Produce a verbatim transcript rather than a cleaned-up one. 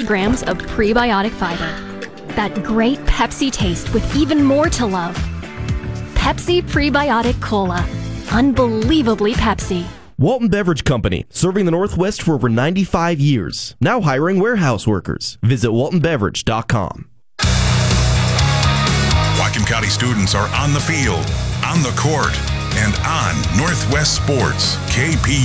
grams of prebiotic fiber. That great Pepsi taste with even more to love. Pepsi Prebiotic Cola. Unbelievably Pepsi. Walton Beverage Company, serving the Northwest for over ninety-five years. Now hiring warehouse workers. Visit walton beverage dot com. Whatcom County students are on the field, on the court, and on Northwest Sports, K P